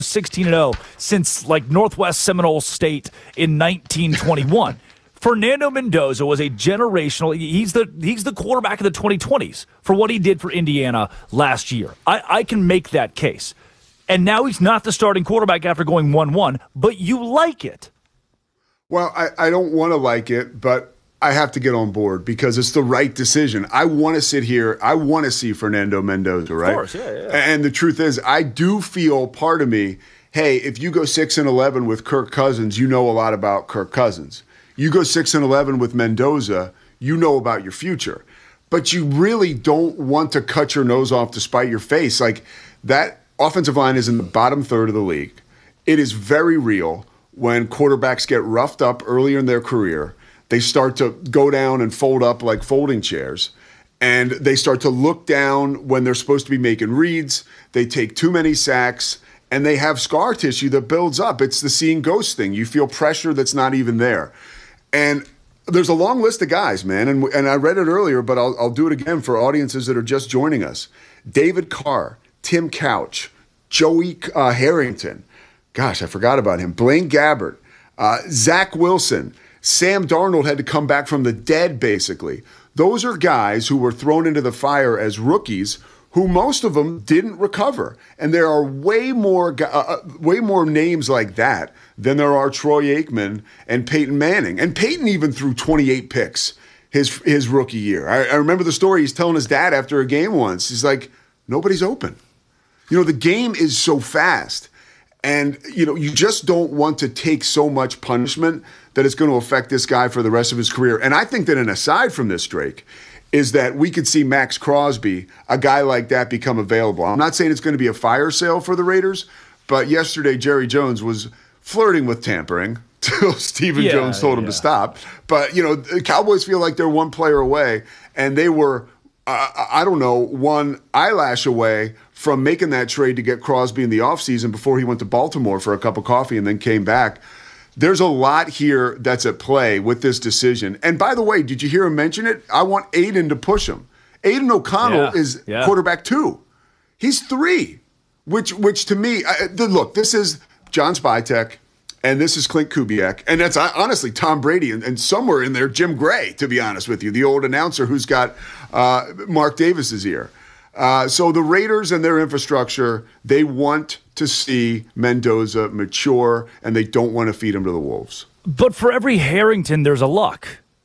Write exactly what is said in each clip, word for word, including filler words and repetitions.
sixteen and oh since like Northwest Seminole State in nineteen twenty-one. Fernando Mendoza was a generational. He's the he's the quarterback of the twenty twenties for what he did for Indiana last year. I, I can make that case. And now he's not the starting quarterback after going one one, but you like it. Well, I, I don't want to like it, but I have to get on board because it's the right decision. I want to sit here. I want to see Fernando Mendoza, right? Of course, yeah, yeah. And the truth is, I do feel part of me, hey, if you go six and eleven with Kirk Cousins, you know a lot about Kirk Cousins. You go six and eleven with Mendoza, you know about your future. But you really don't want to cut your nose off to spite your face. Like, that offensive line is in the bottom third of the league. It is very real when quarterbacks get roughed up earlier in their career. They start to go down and fold up like folding chairs. And they start to look down when they're supposed to be making reads. They take too many sacks, and they have scar tissue that builds up. It's the seeing ghost thing. You feel pressure that's not even there. And there's a long list of guys, man. And, and I read it earlier, but I'll, I'll do it again for audiences that are just joining us. David Carr, Tim Couch, Joey uh, Harrington. Gosh, I forgot about him. Blaine Gabbert, uh, Zach Wilson. Sam Darnold had to come back from the dead, basically. Those are guys who were thrown into the fire as rookies who most of them didn't recover. And there are way more uh, way more names like that than there are Troy Aikman and Peyton Manning. And Peyton even threw twenty-eight picks his, his rookie year. I, I remember the story he's telling his dad after a game once. He's like, nobody's open. You know, the game is so fast. And, you know, you just don't want to take so much punishment that it's going to affect this guy for the rest of his career. And I think that an aside from this, Drake, is that we could see Max Crosby, a guy like that, become available. I'm not saying it's going to be a fire sale for the Raiders, but yesterday Jerry Jones was flirting with tampering till Stephen yeah, Jones told him yeah. to stop. But, you know, the Cowboys feel like they're one player away, and they were, uh, I don't know, one eyelash away from making that trade to get Crosby in the offseason before he went to Baltimore for a cup of coffee and then came back. There's a lot here that's at play with this decision. And by the way, did you hear him mention it? I want Aiden to push him. Aiden O'Connell yeah, is yeah. quarterback two. He's three, which which to me, I, look, this is John Spytek, and this is Clint Kubiak, and that's honestly Tom Brady, and, and somewhere in there, Jim Gray, to be honest with you, the old announcer who's got uh, Mark Davis's ear. Uh, so the Raiders and their infrastructure, they want to see Mendoza mature, and they don't want to feed him to the wolves. But for every Harrington, there's a Luck.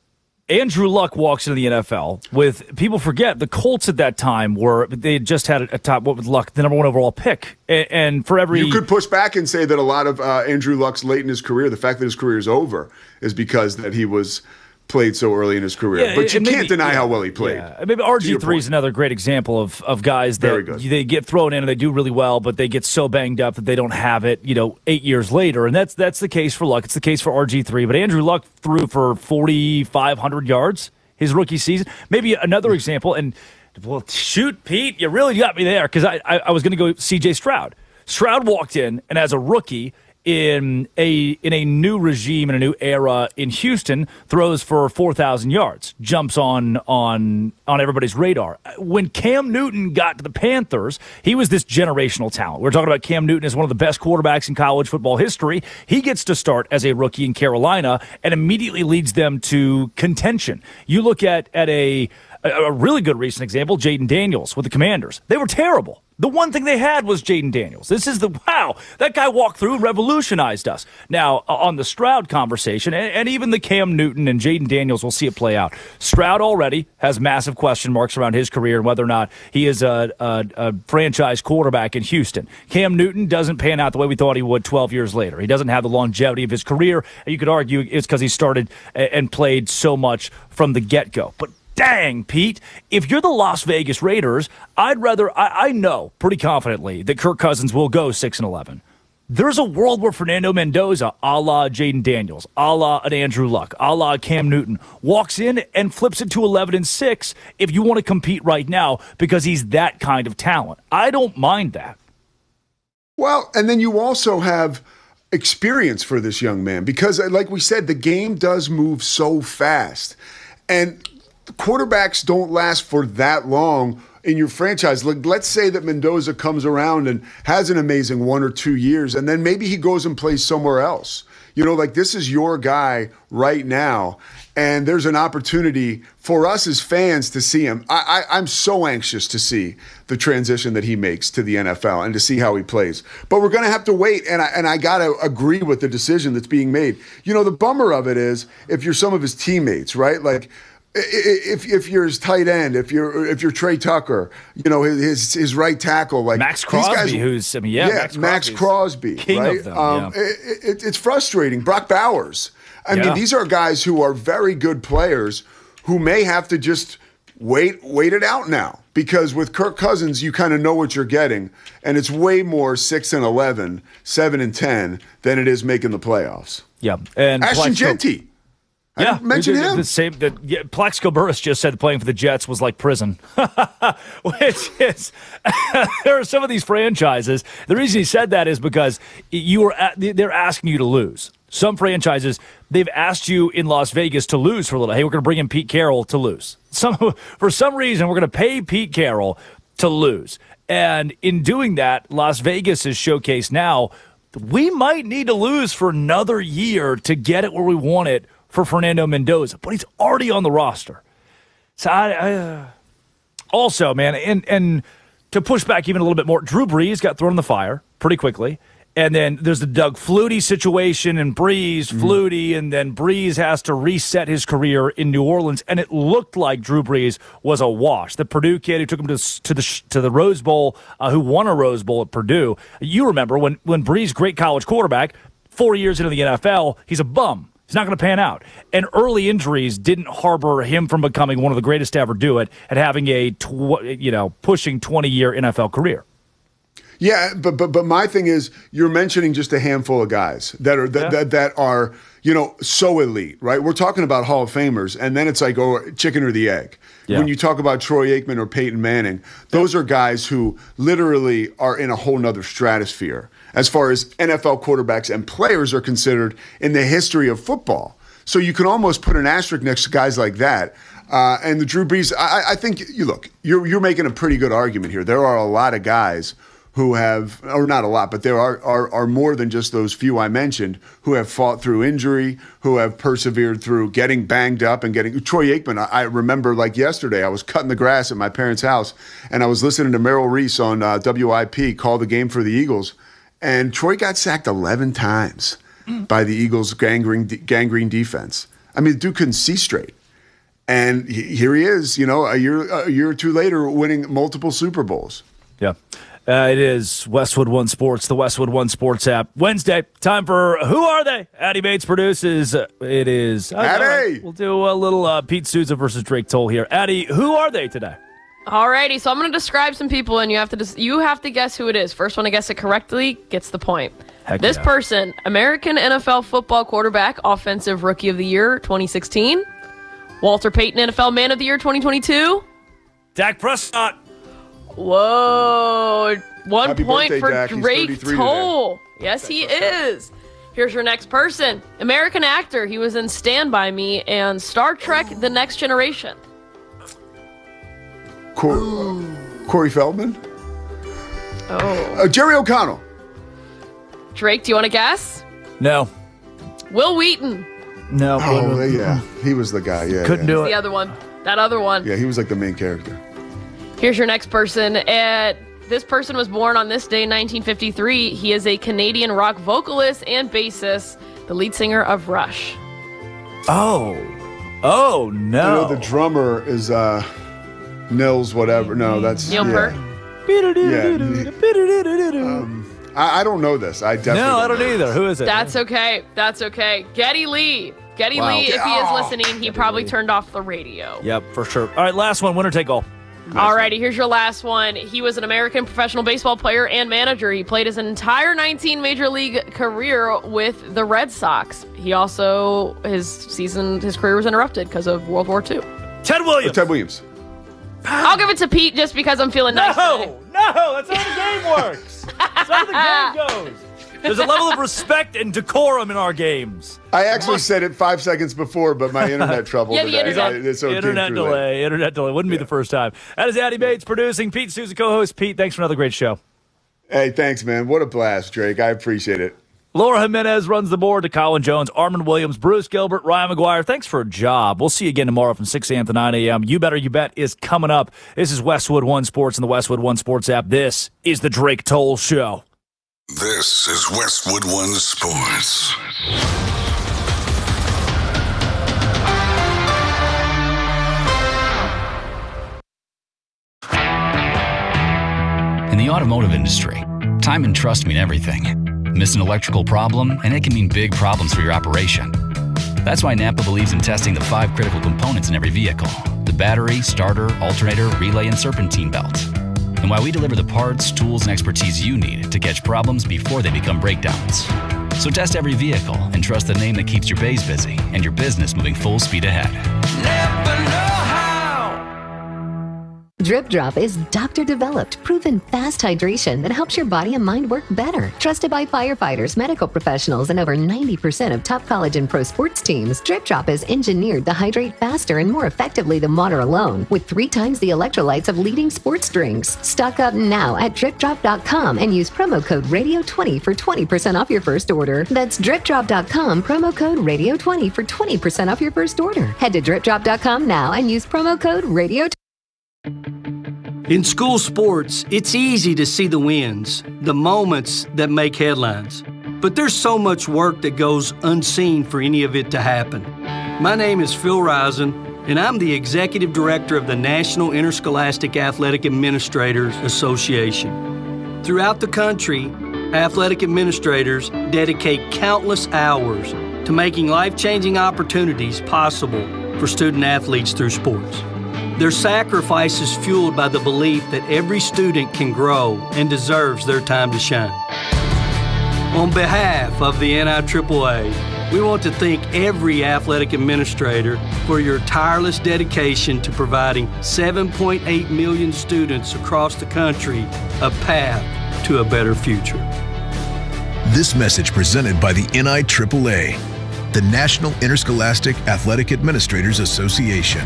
Andrew Luck walks into the N F L with, people forget, the Colts at that time were, they had just had a top, what was Luck, the number one overall pick. And, and for every... You could push back and say that a lot of uh, Andrew Luck's late in his career, the fact that his career is over, is because that he was... played so early in his career. Yeah, but you maybe, can't deny yeah, how well he played. Yeah. Maybe R G three is another great example of of guys that they get thrown in and they do really well, but they get so banged up that they don't have it, you know, eight years later. And that's that's the case for Luck. It's the case for R G three. But Andrew Luck threw for forty-five hundred yards his rookie season. Maybe another example, and well, shoot, Pete, you really got me there, because I, I, I was going to go C J Stroud. Stroud walked in, and as a rookie, in a in a new regime, in a new era in Houston, throws for four thousand yards, jumps on on on everybody's radar. When Cam Newton got to the Panthers, he was this generational talent. We're talking about Cam Newton as one of the best quarterbacks in college football history. He gets to start as a rookie in Carolina and immediately leads them to contention. You look at at a a really good recent example, Jaden Daniels with the Commanders. They were terrible. The one thing they had was Jaden Daniels. This is the, wow, that guy walked through and revolutionized us. Now, on the Stroud conversation, and, and even the Cam Newton and Jaden Daniels, we'll see it play out. Stroud already has massive question marks around his career and whether or not he is a, a, a franchise quarterback in Houston. Cam Newton doesn't pan out the way we thought he would twelve years later. He doesn't have the longevity of his career. You could argue it's because he started and played so much from the get-go. But dang, Pete, if you're the Las Vegas Raiders, I'd rather, I, I know pretty confidently that Kirk Cousins will go six and eleven. There's a world where Fernando Mendoza, a la Jaden Daniels, a la an Andrew Luck, a la Cam Newton, walks in and flips it to eleven and six if you want to compete right now, because he's that kind of talent. I don't mind that. Well, and then you also have experience for this young man, because like we said, the game does move so fast. And quarterbacks don't last for that long in your franchise. Like, let's say that Mendoza comes around and has an amazing one or two years, and then maybe he goes and plays somewhere else. You know, like this is your guy right now, and there's an opportunity for us as fans to see him. I, I, I'm so anxious to see the transition that he makes to the N F L and to see how he plays. But we're going to have to wait, and I, and I got to agree with the decision that's being made. You know, the bummer of it is if you're some of his teammates, right? Like, If if you're his tight end, if you're if you're Trey Tucker, you know his his right tackle, like Max Crosby, guys, who's I mean yeah, yeah Max, Max Crosby, king right? of them. Um, yeah. it, it, it's frustrating. Brock Bowers. I yeah. mean, these are guys who are very good players who may have to just wait wait it out now, because with Kirk Cousins, you kind of know what you're getting, and it's way more six and eleven, seven and ten than it is making the playoffs. Yeah, and Ashton Jeanty. I yeah, mention him. The same. That yeah, Plaxico Burress just said playing for the Jets was like prison, which is there are some of these franchises. The reason he said that is because you are at, they're asking you to lose. Some franchises, they've asked you in Las Vegas to lose for a little. Hey, we're going to bring in Pete Carroll to lose. Some for some reason, we're going to pay Pete Carroll to lose, and in doing that, Las Vegas is showcased now. We might need to lose for another year to get it where we want it for Fernando Mendoza, but he's already on the roster. So I, I uh, also, man, and and to push back even a little bit more, Drew Brees got thrown in the fire pretty quickly, and then there's the Doug Flutie situation, and Brees, mm-hmm. Flutie, and then Brees has to reset his career in New Orleans, and it looked like Drew Brees was a wash. The Purdue kid who took him to to the to the Rose Bowl, uh, who won a Rose Bowl at Purdue. You remember when when Brees, great college quarterback, four years into the N F L, he's a bum. He's not going to pan out. And early injuries didn't harbor him from becoming one of the greatest to ever do it and having a, tw- you know, pushing twenty-year N F L career. Yeah, but but but my thing is, you're mentioning just a handful of guys that are that yeah. that, that are you know so elite, right? We're talking about Hall of Famers, and then it's like, oh, chicken or the egg. Yeah. When you talk about Troy Aikman or Peyton Manning, those yeah. are guys who literally are in a whole nother stratosphere as far as N F L quarterbacks and players are considered in the history of football. So you can almost put an asterisk next to guys like that. Uh, and the Drew Brees, I, I think, you look, you're you're making a pretty good argument here. There are a lot of guys who have, or not a lot, but there are, are are more than just those few I mentioned, who have fought through injury, who have persevered through getting banged up and getting, Troy Aikman, I, I remember like yesterday, I was cutting the grass at my parents' house, and I was listening to Merrill Reese on uh, W I P call the game for the Eagles, and Troy got sacked eleven times mm. by the Eagles' gangrene, gangrene defense. I mean, the dude couldn't see straight. And he, here he is, you know, a year, a year or two later, winning multiple Super Bowls. Yeah. Uh, it is Westwood One Sports, the Westwood One Sports app. Wednesday, time for Who Are They? Addy Bates produces. Uh, it is. Addy! Right. We'll do a little uh, Pete Souza versus Drake Toll here. Addy, who are they today? Alrighty, so I'm going to describe some people, and you have to dis- you have to guess who it is. First one to guess it correctly gets the point. Heck this yeah. person, American N F L football quarterback, Offensive Rookie of the Year twenty sixteen. Walter Payton, N F L Man of the Year twenty twenty-two. Dak Prescott. Whoa. One Happy point birthday, for Dak. Drake Toll. Yes, he is. Here's your next person. American actor. He was in Stand By Me and Star Trek The Next Generation. Cor- Corey Feldman? Oh. Uh, Jerry O'Connell. Drake, do you want to guess? No. Will Wheaton. No. Oh, yeah. He was the guy. Yeah. Couldn't yeah. do it. The other one. That other one. Yeah, he was like the main character. Here's your next person. Uh, this person was born on this day in nineteen fifty-three. He is a Canadian rock vocalist and bassist, the lead singer of Rush. Oh. Oh, no. You know, the drummer is uh, Nils whatever. No, that's... Neil yeah. Peart. Yeah. um, I, I don't know this. I definitely No, I don't know either. this. Who is it? That's okay. That's okay. Geddy Lee. Geddy Wow. Lee, if he is Oh, listening, he Geddy probably Lee. turned off the radio. Yep, for sure. All right, last one. Winner take all. Alrighty, here's your last one. He was an American professional baseball player and manager. He played his entire nineteen Major League career with the Red Sox. He also, his season, his career was interrupted because of World War Two. Ted Williams. Ted Williams. I'll give it to Pete just because I'm feeling nice today. No, no, that's how the game works. That's how the game goes. There's a level of respect and decorum in our games. I actually said it five seconds before, but my internet trouble yeah, the today. internet, I, so internet delay. Late. Internet delay. Wouldn't yeah. be the first time. That is Addy Bates producing. Pete Souza, co-host. Pete, thanks for another great show. Hey, thanks, man. What a blast, Drake. I appreciate it. Laura Jimenez runs the board to Colin Jones, Armand Williams, Bruce Gilbert, Ryan McGuire. Thanks for a job. We'll see you again tomorrow from six a.m. to nine a.m. You Better You Bet is coming up. This is Westwood One Sports and the Westwood One Sports app. This is the Drake Toll Show. This is Westwood One Sports. In the automotive industry, time and trust mean everything. Miss an electrical problem, and it can mean big problems for your operation. That's why Napa believes in testing the five critical components in every vehicle: the battery, starter, alternator, relay, and serpentine belt. And why we deliver the parts, tools, and expertise you need to catch problems before they become breakdowns. So test every vehicle and trust the name that keeps your bays busy and your business moving full speed ahead. Napa know-how. Drip Drop is doctor-developed, proven fast hydration that helps your body and mind work better. Trusted by firefighters, medical professionals, and over ninety percent of top college and pro sports teams, Drip Drop is engineered to hydrate faster and more effectively than water alone, with three times the electrolytes of leading sports drinks. Stock up now at drip drop dot com and use promo code radio twenty for twenty percent off your first order. That's drip drop dot com, promo code radio twenty for twenty percent off your first order. Head to drip drop dot com now and use promo code radio twenty. In school sports, it's easy to see the wins, the moments that make headlines. But there's so much work that goes unseen for any of it to happen. My name is Phil Risen, and I'm the Executive Director of the National Interscholastic Athletic Administrators Association. Throughout the country, athletic administrators dedicate countless hours to making life-changing opportunities possible for student athletes through sports. Their sacrifice is fueled by the belief that every student can grow and deserves their time to shine. On behalf of the N I triple A, we want to thank every athletic administrator for your tireless dedication to providing seven point eight million students across the country a path to a better future. This message presented by the N I triple A, the National Interscholastic Athletic Administrators Association.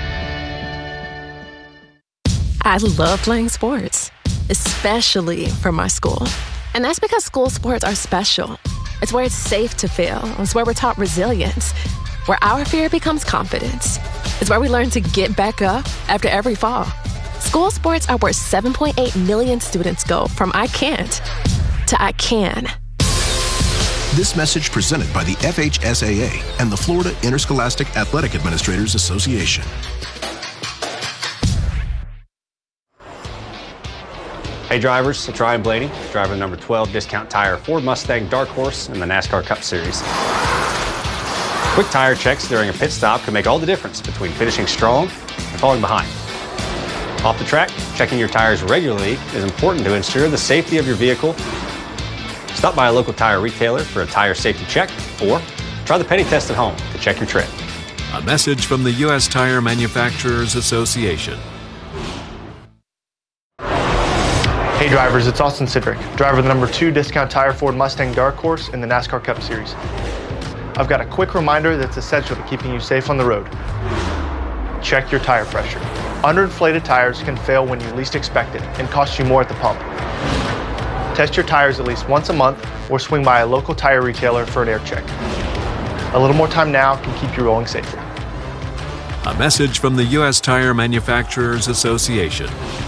I love playing sports, especially for my school. And that's because school sports are special. It's where it's safe to fail. It's where we're taught resilience, where our fear becomes confidence. It's where we learn to get back up after every fall. School sports are where seven point eight million students go from I can't to I can. This message presented by the F H S A A and the Florida Interscholastic Athletic Administrators Association. Hey drivers, it's Ryan Blaney, driver of number twelve Discount Tire Ford Mustang Dark Horse in the NASCAR Cup Series. Quick tire checks during a pit stop can make all the difference between finishing strong and falling behind. Off the track, checking your tires regularly is important to ensure the safety of your vehicle. Stop by a local tire retailer for a tire safety check, or try the penny test at home to check your tread. A message from the U S Tire Manufacturers Association. Hey drivers, it's Austin Sidrick, driver of the number two Discount Tire Ford Mustang Dark Horse in the NASCAR Cup Series. I've got a quick reminder that's essential to keeping you safe on the road. Check your tire pressure. Underinflated tires can fail when you least expect it and cost you more at the pump. Test your tires at least once a month or swing by a local tire retailer for an air check. A little more time now can keep you rolling safer. A message from the U S Tire Manufacturers Association.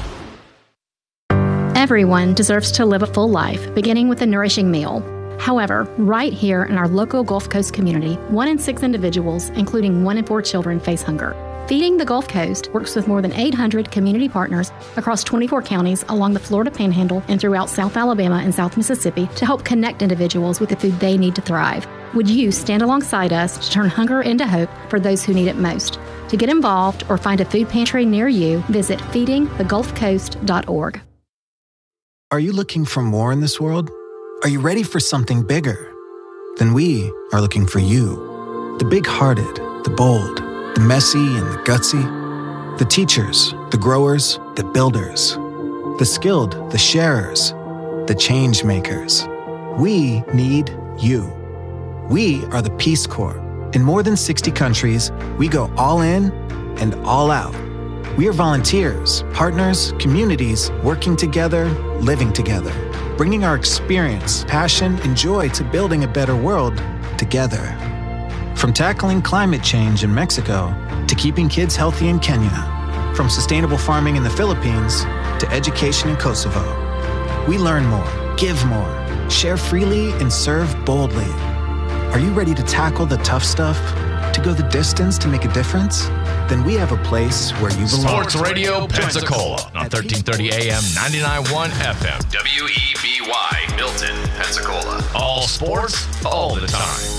Everyone deserves to live a full life, beginning with a nourishing meal. However, right here in our local Gulf Coast community, one in six individuals, including one in four children, face hunger. Feeding the Gulf Coast works with more than eight hundred community partners across twenty-four counties along the Florida Panhandle and throughout South Alabama and South Mississippi to help connect individuals with the food they need to thrive. Would you stand alongside us to turn hunger into hope for those who need it most? To get involved or find a food pantry near you, visit feeding the gulf coast dot org. Are you looking for more in this world? Are you ready for something bigger? Then we are looking for you. The big-hearted, the bold, the messy and the gutsy. The teachers, the growers, the builders. The skilled, the sharers. The change makers. We need you. We are the Peace Corps. In more than sixty countries, we go all in and all out. We are volunteers, partners, communities, working together, living together, bringing our experience, passion, and joy to building a better world together. From tackling climate change in Mexico to keeping kids healthy in Kenya, from sustainable farming in the Philippines to education in Kosovo. We learn more, give more, share freely, and serve boldly. Are you ready to tackle the tough stuff? To go the distance to make a difference? Then we have a place where you belong. Sports Radio Pensacola on thirteen thirty A M, ninety-nine point one F M. W E B Y, Milton, Pensacola. All sports, all the time.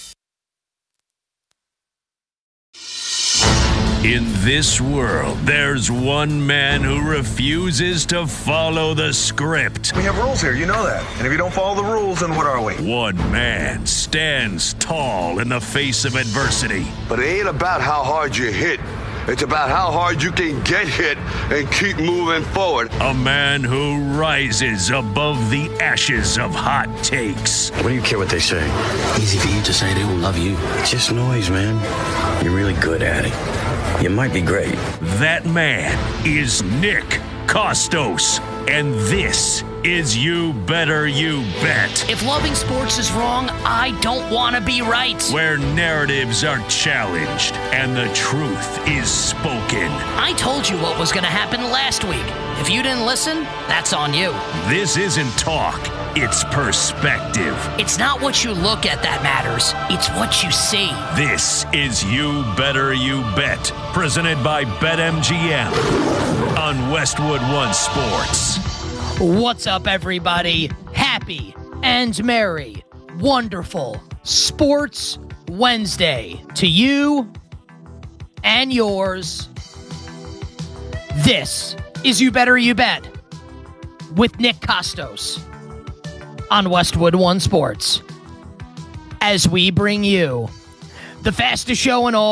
In this world, there's one man who refuses to follow the script. We have rules here, you know that. And if you don't follow the rules, then what are we? One man stands tall in the face of adversity. But it ain't about how hard you hit. It's about how hard you can get hit and keep moving forward. A man who rises above the ashes of hot takes. What do you care what they say? Easy for you to say they don't love you. It's just noise, man. You're really good at it. You might be great. That man is Nick Kostos. And this is You Better You Bet. If loving sports is wrong, I don't want to be right. Where narratives are challenged and the truth is spoken. I told you what was going to happen last week. If you didn't listen, that's on you. This isn't talk. It's perspective. It's not what you look at that matters. It's what you see. This is You Better You Bet, presented by BetMGM on Westwood One Sports. What's up, everybody? Happy and merry, wonderful Sports Wednesday to you and yours. This is You Better You Bet with Nick Kostos on Westwood One Sports, as we bring you the fastest show in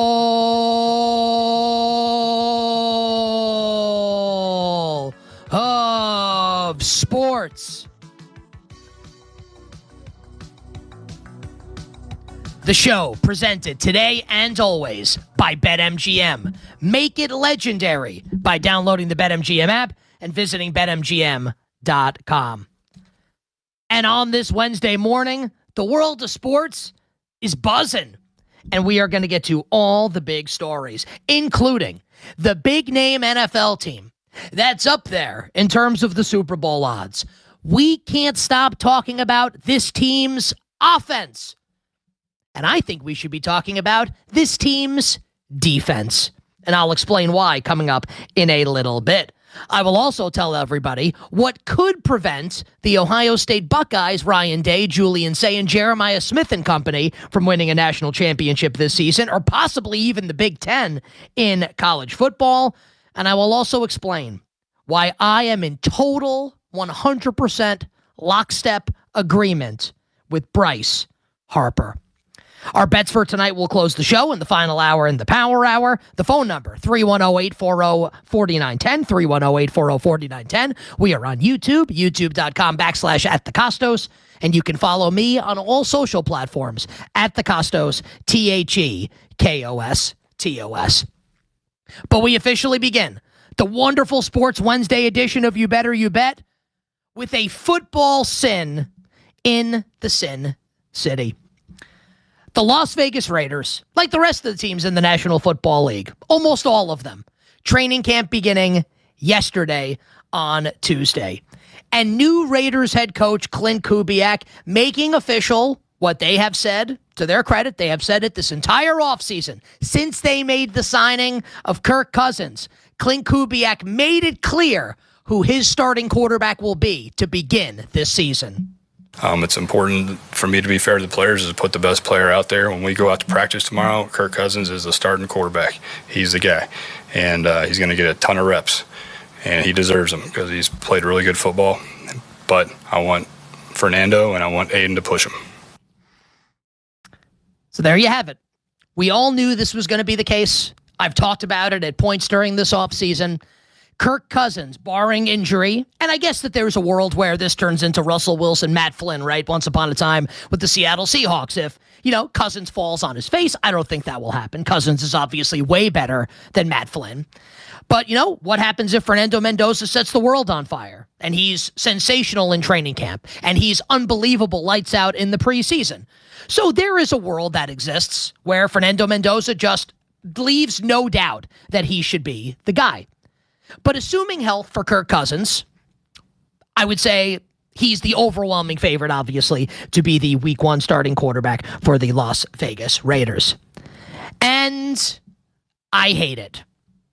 all of sports. The show presented today and always by BetMGM. Make it legendary by downloading the BetMGM app and visiting bet M G M dot com. And on this Wednesday morning, the world of sports is buzzing. And we are going to get to all the big stories, including the big name N F L team that's up there in terms of the Super Bowl odds. We can't stop talking about this team's offense. And I think we should be talking about this team's defense. And I'll explain why coming up in a little bit. I will also tell everybody what could prevent the Ohio State Buckeyes, Ryan Day, Julian Say, and Jeremiah Smith and company from winning a national championship this season, or possibly even the Big Ten in college football. And I will also explain why I am in total one hundred percent lockstep agreement with Bryce Harper. Our bets for tonight will close the show in the final hour in the Power Hour. The phone number, three one zero, eight four zero, four nine one zero, three one zero, eight four zero, four nine one zero. We are on YouTube, youtube.com backslash at the Kostos, and you can follow me on all social platforms at the Kostos, T H E K O S T O S. But we officially begin the wonderful Sports Wednesday edition of You Better You Bet with a football sin in the Sin City. The Las Vegas Raiders, like the rest of the teams in the National Football League, almost all of them, training camp beginning yesterday on Tuesday. And new Raiders head coach Clint Kubiak making official what they have said, to their credit, they have said it this entire offseason, since they made the signing of Kirk Cousins. Clint Kubiak made it clear who his starting quarterback will be to begin this season. Um, it's important for me to be fair to the players is to put the best player out there. When we go out to practice tomorrow, Kirk Cousins is the starting quarterback. He's the guy, and uh, he's going to get a ton of reps, and he deserves them because he's played really good football. But I want Fernando and I want Aiden to push him. So there you have it. We all knew this was going to be the case. I've talked about it at points during this offseason. Kirk Cousins, barring injury, and I guess that there's a world where this turns into Russell Wilson, Matt Flynn, right? Once upon a time with the Seattle Seahawks. If, you know, Cousins falls on his face, I don't think that will happen. Cousins is obviously way better than Matt Flynn. But, you know, what happens if Fernando Mendoza sets the world on fire and he's sensational in training camp and he's unbelievable lights out in the preseason? So there is a world that exists where Fernando Mendoza just leaves no doubt that he should be the guy. But assuming health for Kirk Cousins, I would say he's the overwhelming favorite, obviously, to be the week one starting quarterback for the Las Vegas Raiders. And I hate it.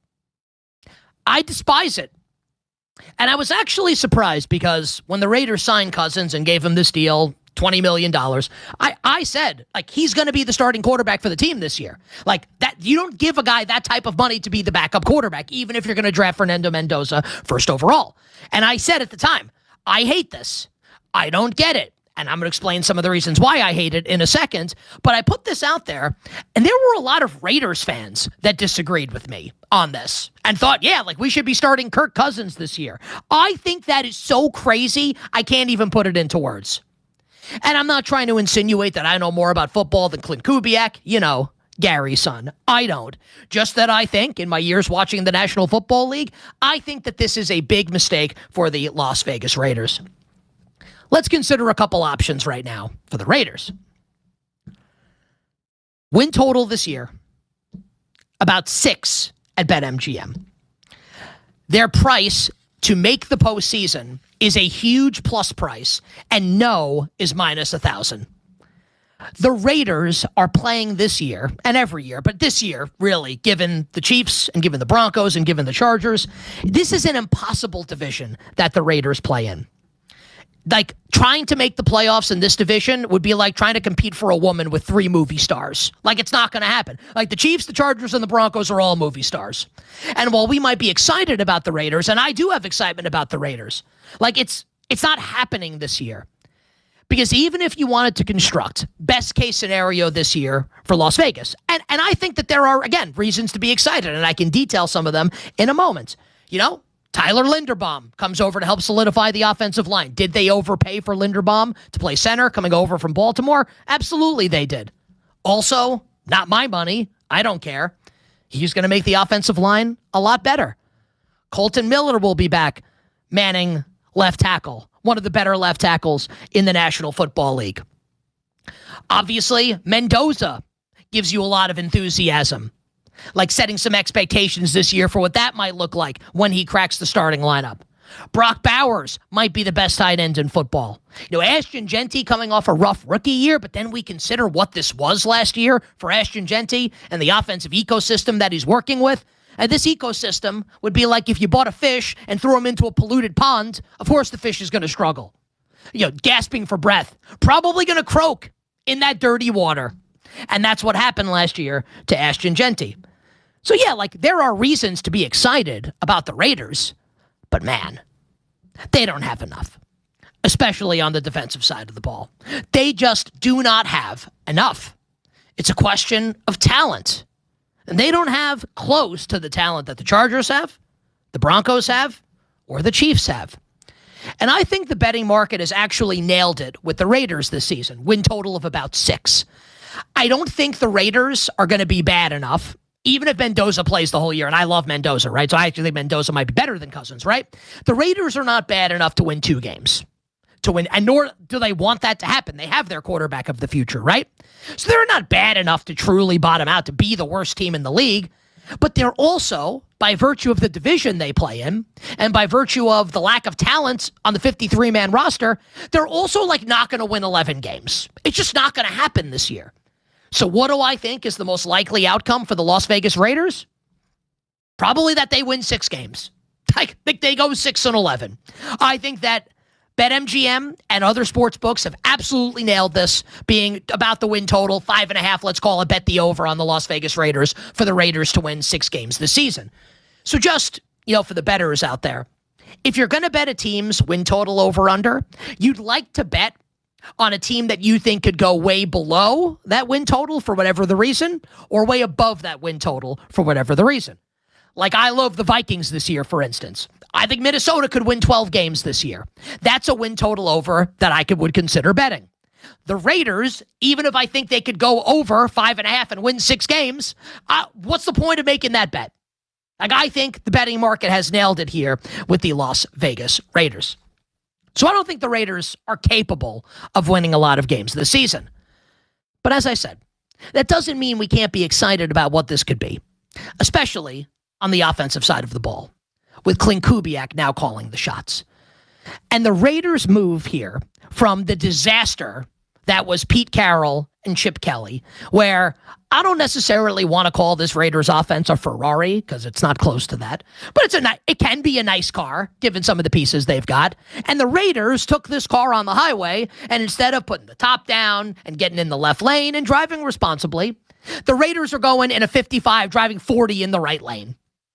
I despise it. And I was actually surprised because when the Raiders signed Cousins and gave him this deal, twenty million dollars, I, I said, like, he's going to be the starting quarterback for the team this year. Like, that, you don't give a guy that type of money to be the backup quarterback, even if you're going to draft Fernando Mendoza first overall. And I said at the time, I hate this. I don't get it. And I'm going to explain some of the reasons why I hate it in a second. But I put this out there, and there were a lot of Raiders fans that disagreed with me on this and thought, yeah, like, we should be starting Kirk Cousins this year. I think that is so crazy, I can't even put it into words. And I'm not trying to insinuate that I know more about football than Clint Kubiak, you know, Gary's son. I don't. Just that I think, in my years watching the National Football League, I think that this is a big mistake for the Las Vegas Raiders. Let's consider a couple options right now for the Raiders. Win total this year, about six at BetMGM. Their price to make the postseason is a huge plus price, and no is minus a thousand. The Raiders are playing this year, and every year, but this year, really, given the Chiefs and given the Broncos and given the Chargers, this is an impossible division that the Raiders play in. Like, trying to make the playoffs in this division would be like trying to compete for a woman with three movie stars. Like, it's not going to happen. Like, the Chiefs, the Chargers, and the Broncos are all movie stars. And while we might be excited about the Raiders, and I do have excitement about the Raiders, like, it's it's not happening this year. Because even if you wanted to construct best case scenario this year for Las Vegas, and, and I think that there are, again, reasons to be excited, and I can detail some of them in a moment. You know, Tyler Linderbaum comes over to help solidify the offensive line. Did they overpay for Linderbaum to play center coming over from Baltimore? Absolutely they did. Also, not my money. I don't care. He's going to make the offensive line a lot better. Colton Miller will be back manning left tackle, one of the better left tackles in the National Football League. Obviously, Mendoza gives you a lot of enthusiasm, like setting some expectations this year for what that might look like when he cracks the starting lineup. Brock Bowers might be the best tight end in football. You know, Ashton Jeanty coming off a rough rookie year, but then we consider what this was last year for Ashton Jeanty and the offensive ecosystem that he's working with. And this ecosystem would be like if you bought a fish and threw him into a polluted pond. Of course the fish is going to struggle. You know, gasping for breath. Probably going to croak in that dirty water. And that's what happened last year to Ashton Jeanty. So yeah, like, there are reasons to be excited about the Raiders, but man, they don't have enough, especially on the defensive side of the ball. They just do not have enough. It's a question of talent, and they don't have close to the talent that the Chargers have, the Broncos have, or the Chiefs have. And I think the betting market has actually nailed it with the Raiders this season, win total of about six. I don't think the Raiders are going to be bad enough, even if Mendoza plays the whole year, and I love Mendoza, right? So I actually think Mendoza might be better than Cousins, right? The Raiders are not bad enough to win two games. To win, and nor do they want that to happen. They have their quarterback of the future, right? So they're not bad enough to truly bottom out, to be the worst team in the league. But they're also, by virtue of the division they play in, and by virtue of the lack of talent on the fifty-three man roster, they're also, like, not going to win eleven games. It's just not going to happen this year. So what do I think is the most likely outcome for the Las Vegas Raiders? Probably that they win six games. I think they go six and eleven. I think that BetMGM and other sports books have absolutely nailed this, being about the win total, five and a half, let's call it, bet the over on the Las Vegas Raiders for the Raiders to win six games this season. So just, you know, for the bettors out there, if you're going to bet a team's win total over under, you'd like to bet on a team that you think could go way below that win total for whatever the reason, or way above that win total for whatever the reason. Like, I love the Vikings this year, for instance. I think Minnesota could win twelve games this year. That's a win total over that I could would consider betting. The Raiders, even if I think they could go over five and a half and win six games, uh, what's the point of making that bet? Like, I think the betting market has nailed it here with the Las Vegas Raiders. So I don't think the Raiders are capable of winning a lot of games this season. But as I said, that doesn't mean we can't be excited about what this could be, especially on the offensive side of the ball, with Clint Kubiak now calling the shots. And the Raiders move here from the disaster that was Pete Carroll and Chip Kelly, where I don't necessarily want to call this Raiders offense a Ferrari because it's not close to that, but it's a ni- it can be a nice car given some of the pieces they've got. And the Raiders took this car on the highway, and instead of putting the top down and getting in the left lane and driving responsibly, the Raiders are going in a fifty-five, driving forty in the right lane.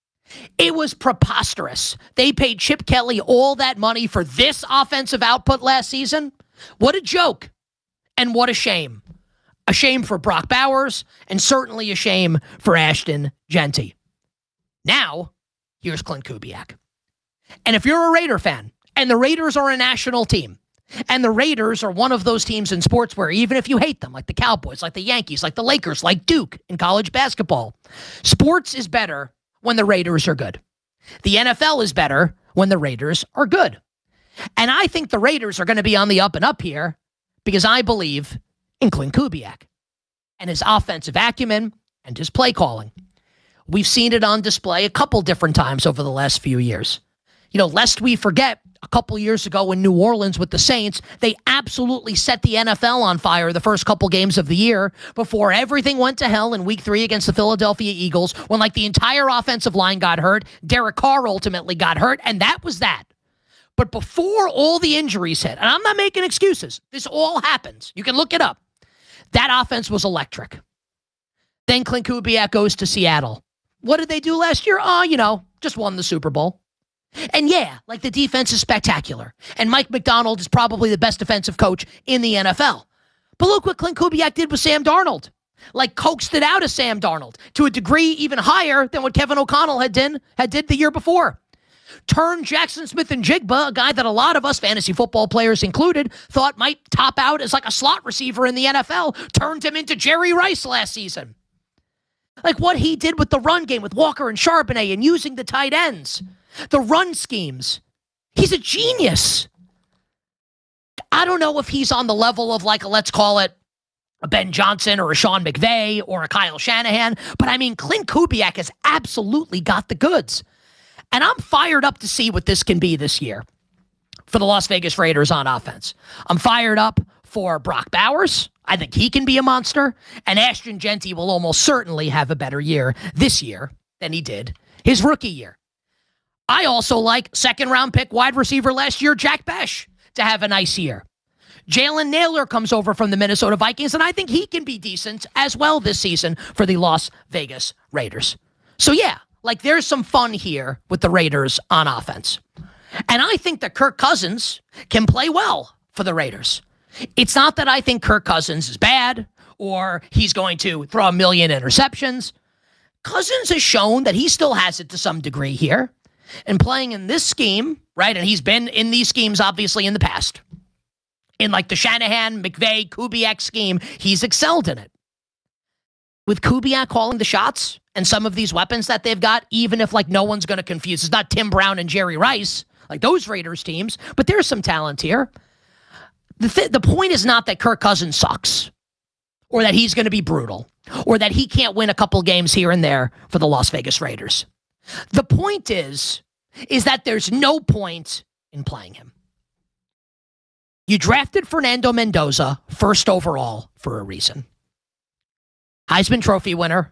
It was preposterous. They paid Chip Kelly all that money for this offensive output last season. What a joke. And what a shame. A shame for Brock Bowers, and certainly a shame for Ashton Jeanty. Now, here's Clint Kubiak. And if you're a Raider fan, and the Raiders are a national team, and the Raiders are one of those teams in sports where even if you hate them, like the Cowboys, like the Yankees, like the Lakers, like Duke in college basketball, sports is better when the Raiders are good. The N F L is better when the Raiders are good. And I think the Raiders are going to be on the up and up here because I believe in Clint Kubiak and his offensive acumen and his play calling. We've seen it on display a couple different times over the last few years. You know, lest we forget, a couple years ago in New Orleans with the Saints, they absolutely set the N F L on fire the first couple games of the year before everything went to hell in week three against the Philadelphia Eagles when, like, the entire offensive line got hurt. Derek Carr ultimately got hurt, and that was that. But before all the injuries hit, and I'm not making excuses, this all happens. You can look it up. That offense was electric. Then Clint Kubiak goes to Seattle. What did they do last year? Oh, you know, just won the Super Bowl. And yeah, like, the defense is spectacular. And Mike McDonald is probably the best defensive coach in the N F L. But look what Clint Kubiak did with Sam Darnold. Like, coaxed it out of Sam Darnold to a degree even higher than what Kevin O'Connell had done, had did the year before. Turned Jackson Smith-Njigba, a guy that a lot of us fantasy football players included thought might top out as like a slot receiver in the N F L, turned him into Jerry Rice last season. Like, what he did with the run game with Walker and Charbonnet and using the tight ends, the run schemes. He's a genius. I don't know if he's on the level of, like, a, let's call it a Ben Johnson or a Sean McVay or a Kyle Shanahan, but I mean, Clint Kubiak has absolutely got the goods. And I'm fired up to see what this can be this year for the Las Vegas Raiders on offense. I'm fired up for Brock Bowers. I think he can be a monster. And Ashton Jeanty will almost certainly have a better year this year than he did his rookie year. I also like second-round pick wide receiver last year, Jack Besh, to have a nice year. Jalen Naylor comes over from the Minnesota Vikings, and I think he can be decent as well this season for the Las Vegas Raiders. So, yeah. Like, there's some fun here with the Raiders on offense. And I think that Kirk Cousins can play well for the Raiders. It's not that I think Kirk Cousins is bad or he's going to throw a million interceptions. Cousins has shown that he still has it to some degree here. And playing in this scheme, right, and he's been in these schemes, obviously, in the past. In, like, the Shanahan, McVay, Kubiak scheme, he's excelled in it. With Kubiak calling the shots and some of these weapons that they've got, even if, like, no one's going to confuse. It's not Tim Brown and Jerry Rice, like those Raiders teams, but there's some talent here. The, th- the point is not that Kirk Cousins sucks or that he's going to be brutal or that he can't win a couple games here and there for the Las Vegas Raiders. The point is, is that there's no point in playing him. You drafted Fernando Mendoza first overall for a reason. Heisman Trophy winner,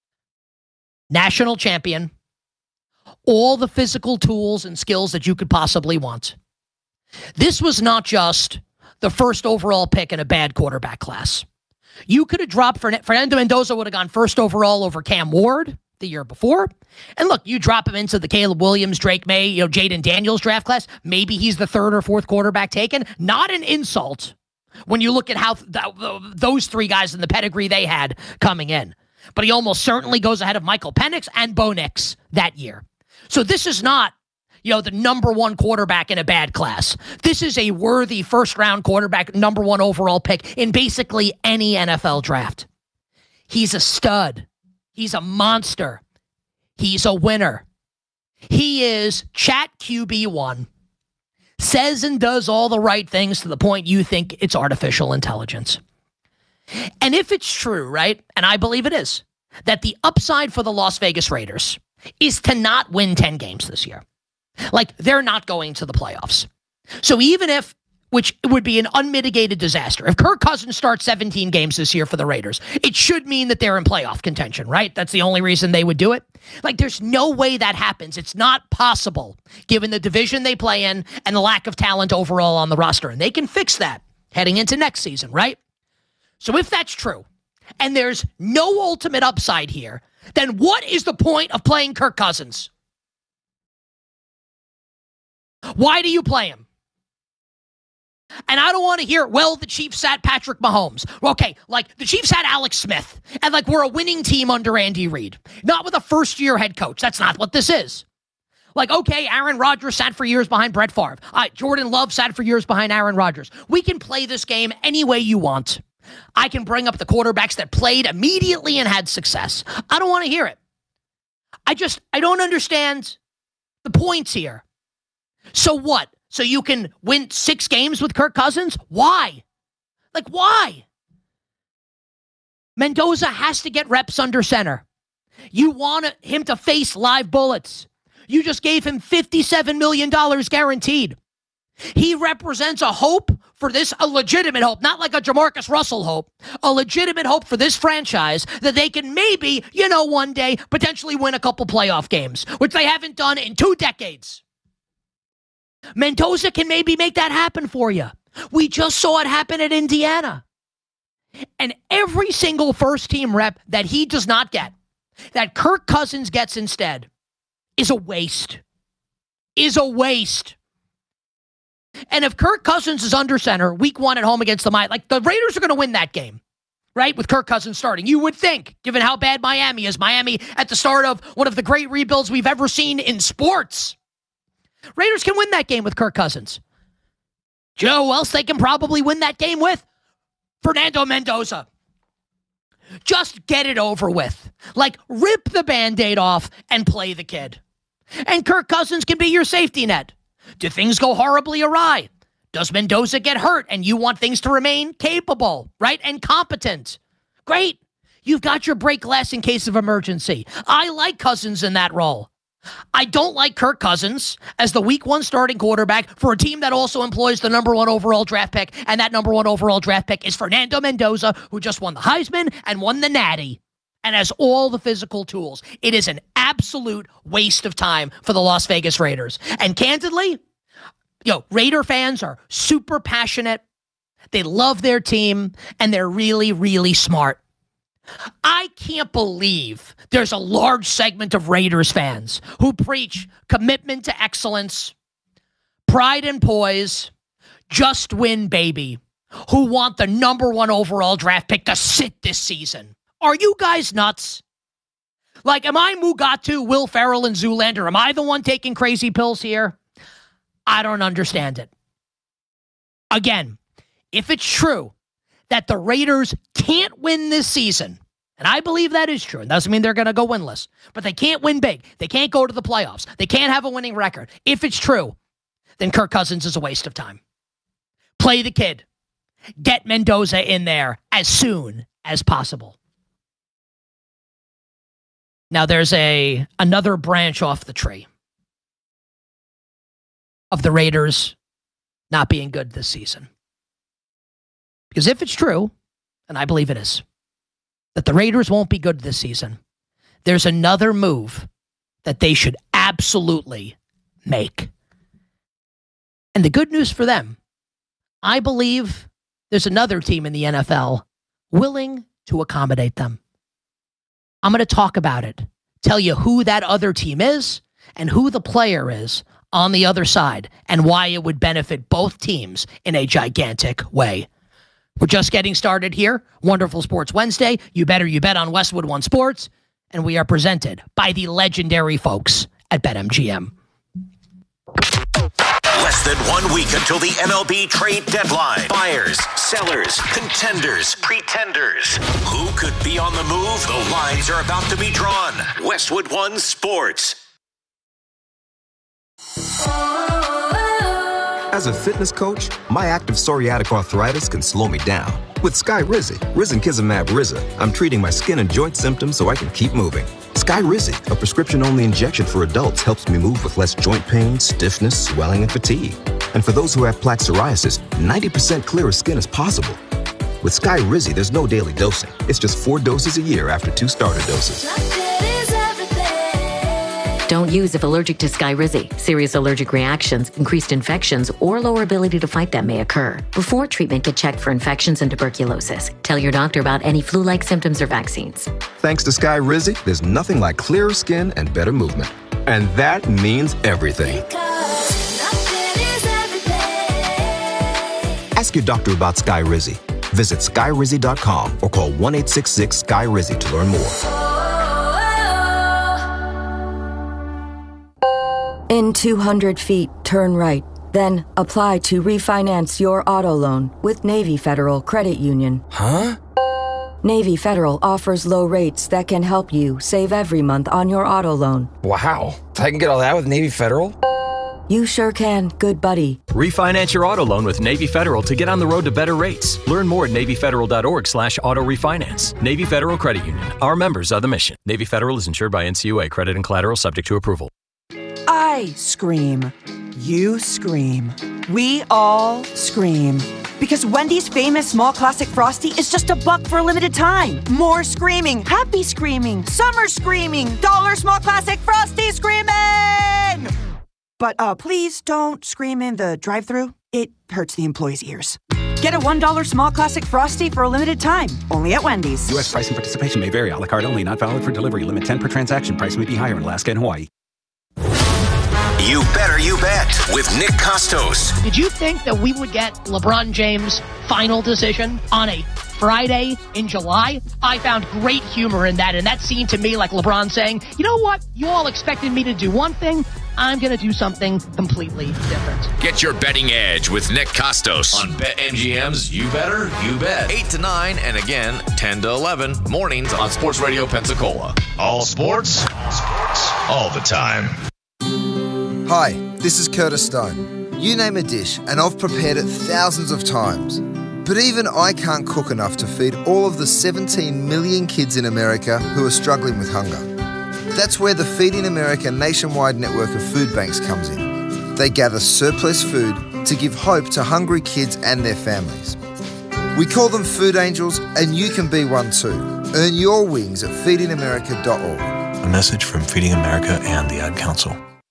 national champion, all the physical tools and skills that you could possibly want. This was not just the first overall pick in a bad quarterback class. You could have dropped, Fernando Mendoza would have gone first overall over Cam Ward the year before. And look, you drop him into the Caleb Williams, Drake May, you know, Jaden Daniels draft class. Maybe he's the third or fourth quarterback taken. Not an insult when you look at how th- th- those three guys in the pedigree they had coming in. but he almost certainly goes ahead of Michael Penix and Bo Nix that year. So this is not, you know, the number one quarterback in a bad class. This is a worthy first-round quarterback, number one overall pick in basically any N F L draft. He's a stud. He's a monster. He's a winner. He is chat Q B one. Says and does all the right things to the point you think it's artificial intelligence. And if it's true, right, and I believe it is, that the upside for the Las Vegas Raiders is to not win ten games this year. Like, they're not going to the playoffs. So even if, which would be an unmitigated disaster, if Kirk Cousins starts seventeen games this year for the Raiders, it should mean that they're in playoff contention, right? That's the only reason they would do it. Like, there's no way that happens. It's not possible, given the division they play in and the lack of talent overall on the roster. And they can fix that heading into next season, right? So if that's true, and there's no ultimate upside here, then what is the point of playing Kirk Cousins? Why do you play him? And I don't want to hear, well, the Chiefs sat Patrick Mahomes. Okay, like, the Chiefs had Alex Smith, and, like, we're a winning team under Andy Reid. Not with a first-year head coach. That's not what this is. Like, okay, Aaron Rodgers sat for years behind Brett Favre. All right, Jordan Love sat for years behind Aaron Rodgers. We can play this game any way you want. I can bring up the quarterbacks that played immediately and had success. I don't want to hear it. I just, I don't understand the points here. So what? So you can win six games with Kirk Cousins? Why? Like, why? Mendoza has to get reps under center. You want him to face live bullets. You just gave him fifty-seven million dollars guaranteed. He represents a hope for this, a legitimate hope, not like a Jamarcus Russell hope, a legitimate hope for this franchise that they can maybe, you know, one day potentially win a couple playoff games, which they haven't done in two decades. Mendoza can maybe make that happen for you. We just saw it happen at Indiana. And every single first-team rep that he does not get, that Kirk Cousins gets instead, is a waste. Is a waste. And if Kirk Cousins is under center, week one at home against the Miami, like, the Raiders are going to win that game, right? With Kirk Cousins starting. You would think, given how bad Miami is. Miami at the start of one of the great rebuilds we've ever seen in sports. Raiders can win that game with Kirk Cousins. Do you know who else they can probably win that game with? Fernando Mendoza. Just get it over with. Like, rip the Band-Aid off and play the kid. And Kirk Cousins can be your safety net. Do things go horribly awry? Does Mendoza get hurt and you want things to remain capable, right, and competent? Great. You've got your break glass in case of emergency. I like Cousins in that role. I don't like Kirk Cousins as the week one starting quarterback for a team that also employs the number one overall draft pick, and that number one overall draft pick is Fernando Mendoza, who just won the Heisman and won the Natty and has all the physical tools. It is an absolute waste of time for the Las Vegas Raiders. And candidly, you know, Raider fans are super passionate. They love their team, and they're really, really smart. I can't believe there's a large segment of Raiders fans who preach commitment to excellence, pride and poise, just win, baby, who want the number one overall draft pick to sit this season. Are you guys nuts? Like, am I Mugatu, Will Ferrell, and Zoolander? Am I the one taking crazy pills here? I don't understand it. Again, if it's true that the Raiders can't win this season, and I believe that is true, it doesn't mean they're going to go winless, but they can't win big. They can't go to the playoffs. They can't have a winning record. If it's true, then Kirk Cousins is a waste of time. Play the kid. Get Mendoza in there as soon as possible. Now there's a another branch off the tree of the Raiders not being good this season. Because if it's true, and I believe it is, that the Raiders won't be good this season, there's another move that they should absolutely make. And the good news for them, I believe there's another team in the N F L willing to accommodate them. I'm going to talk about it, tell you who that other team is and who the player is on the other side and why it would benefit both teams in a gigantic way. We're just getting started here. Wonderful Sports Wednesday. You better you bet on Westwood One Sports. And we are presented by the legendary folks at BetMGM. Less than one week until the M L B trade deadline. Buyers, sellers, contenders, pretenders. Who could be on the move? The lines are about to be drawn. Westwood One Sports. As a fitness coach, my active psoriatic arthritis can slow me down. With Skyrizi, Risankizumab Riza, I'm treating my skin and joint symptoms so I can keep moving. Skyrizi, a prescription-only injection for adults, helps me move with less joint pain, stiffness, swelling, and fatigue. And for those who have plaque psoriasis, ninety percent clearer skin is possible. With Skyrizi, there's no daily dosing. It's just four doses a year after two starter doses. Don't use if allergic to Skyrizi. Serious allergic reactions, increased infections, or lower ability to fight them may occur. Before treatment, get checked for infections and tuberculosis. Tell your doctor about any flu-like symptoms or vaccines. Thanks to Skyrizi, there's nothing like clearer skin and better movement. And that means everything. Ask your doctor about Skyrizi. Visit Skyrizi dot com or call one eight six six Skyrizi to learn more. In two hundred feet, turn right. Then apply to refinance your auto loan with Navy Federal Credit Union. Huh? Navy Federal offers low rates that can help you save every month on your auto loan. Wow. I can get all that with Navy Federal? You sure can, good buddy. Refinance your auto loan with Navy Federal to get on the road to better rates. Learn more at NavyFederal.org slash auto refinance. Navy Federal Credit Union. Our members are the mission. Navy Federal is insured by N C U A. Credit and collateral subject to approval. I scream. You scream. We all scream. Because Wendy's famous small classic Frosty is just a buck for a limited time. More screaming, happy screaming, summer screaming, dollar small classic Frosty screaming! But uh, please don't scream in the drive-thru. It hurts the employees' ears. Get a one dollar small classic Frosty for a limited time. Only at Wendy's. U S price and participation may vary. A la carte only. Not valid for delivery. Limit ten per transaction. Price may be higher in Alaska and Hawaii. You better you bet with Nick Costos. Did you think that we would get LeBron James' final decision on a Friday in July? I found great humor in that, and that seemed to me like LeBron saying, you know what? You all expected me to do one thing. I'm going to do something completely different. Get your betting edge with Nick Costos on BetMGM's You Better, You Bet. eight to nine and again ten to eleven mornings on Sports Radio Pensacola. All sports, all sports, all the time. Hi, this is Curtis Stone. You name a dish and I've prepared it thousands of times. But even I can't cook enough to feed all of the seventeen million kids in America who are struggling with hunger. That's where the Feeding America nationwide network of food banks comes in. They gather surplus food to give hope to hungry kids and their families. We call them food angels, and you can be one too. Earn your wings at feeding america dot org. A message from Feeding America and the Ad Council.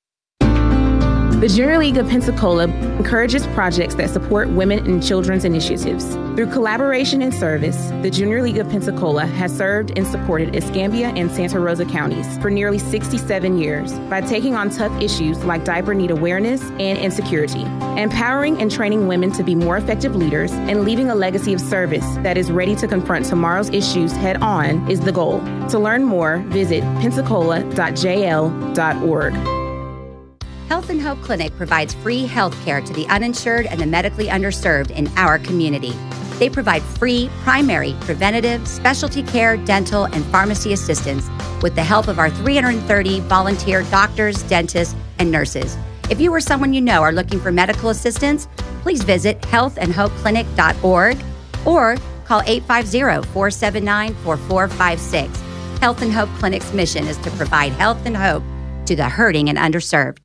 The Junior League of Pensacola encourages projects that support women and children's initiatives. Through collaboration and service, the Junior League of Pensacola has served and supported Escambia and Santa Rosa counties for nearly sixty-seven years by taking on tough issues like diaper need awareness and insecurity, empowering and training women to be more effective leaders, and leaving a legacy of service that is ready to confront tomorrow's issues head on is the goal. To learn more, visit pensacola dot j l dot org. Health and Hope Clinic provides free health care to the uninsured and the medically underserved in our community. They provide free, primary, preventative, specialty care, dental, and pharmacy assistance with the help of our three hundred thirty volunteer doctors, dentists, and nurses. If you or someone you know are looking for medical assistance, please visit health and hope clinic dot org or call eight five zero, four seven nine, four four five six. Health and Hope Clinic's mission is to provide health and hope to the hurting and underserved.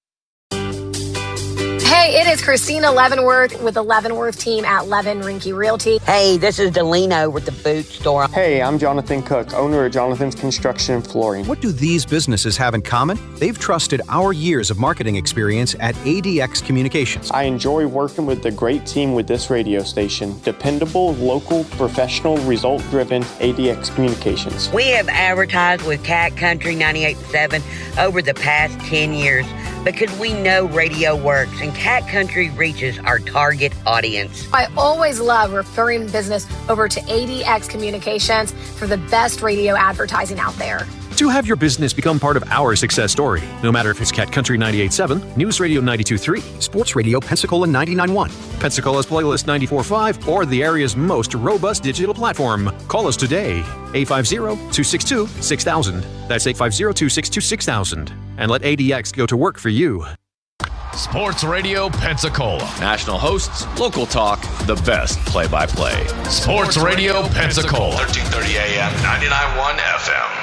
Hey, it is Christina Leavenworth with the Leavenworth team at Levin Rinke Realty. Hey, this is Delino with the Boot Store. Hey, I'm Jonathan Cook, owner of Jonathan's Construction and Flooring. What do these businesses have in common? They've trusted our years of marketing experience at A D X Communications. I enjoy working with the great team with this radio station. Dependable, local, professional, result-driven A D X Communications. We have advertised with Cat Country ninety-eight point seven over the past ten years. because we know radio works and Cat Country reaches our target audience. I always love referring business over to A D X Communications for the best radio advertising out there. To have your business become part of our success story, no matter if it's Cat Country ninety-eight point seven, News Radio ninety-two point three, Sports Radio Pensacola ninety-nine point one, Pensacola's Playlist ninety-four point five, or the area's most robust digital platform. Call us today, eight five zero, two six two, six thousand. That's eight five zero, two six two, six thousand. And let A D X go to work for you. Sports Radio Pensacola. National hosts, local talk, the best play-by-play. Sports, Sports Radio Pensacola. thirteen thirty A M, ninety-nine point one F M.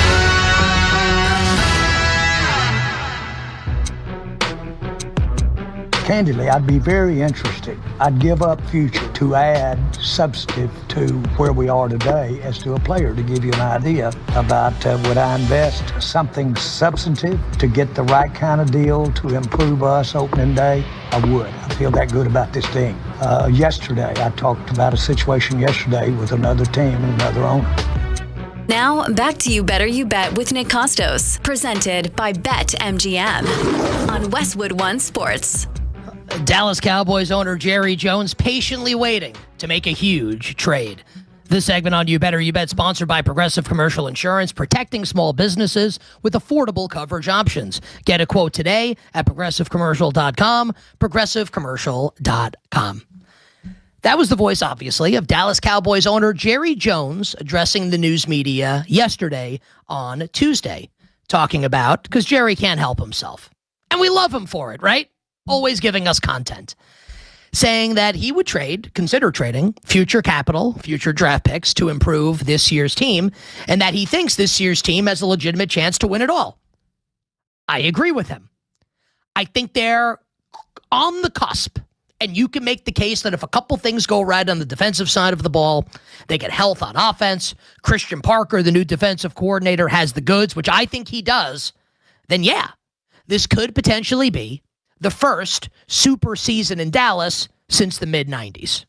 Candidly, I'd be very interested. I'd give up future to add substantive to where we are today as to a player, to give you an idea about uh, would I invest something substantive to get the right kind of deal to improve us opening day? I would. I feel that good about this team. Uh, yesterday, I talked about a situation yesterday with another team and another owner. Now, back to You Better You Bet with Nick Costos, presented by BetMGM on Westwood One Sports. Dallas Cowboys owner Jerry Jones patiently waiting to make a huge trade. This segment on You Better You Bet, sponsored by Progressive Commercial Insurance, protecting small businesses with affordable coverage options. Get a quote today at progressive commercial dot com, progressive commercial dot com. That was the voice, obviously, of Dallas Cowboys owner Jerry Jones addressing the news media yesterday on Tuesday, talking about, because Jerry can't help himself. And we love him for it, right? Always giving us content. Saying that he would trade, consider trading, future capital, future draft picks to improve this year's team, and that he thinks this year's team has a legitimate chance to win it all. I agree with him. I think they're on the cusp. And you can make the case that if a couple things go right on the defensive side of the ball, they get health on offense, Christian Parker, the new defensive coordinator, has the goods, which I think he does, then yeah, this could potentially be the first super season in Dallas since the mid nineties.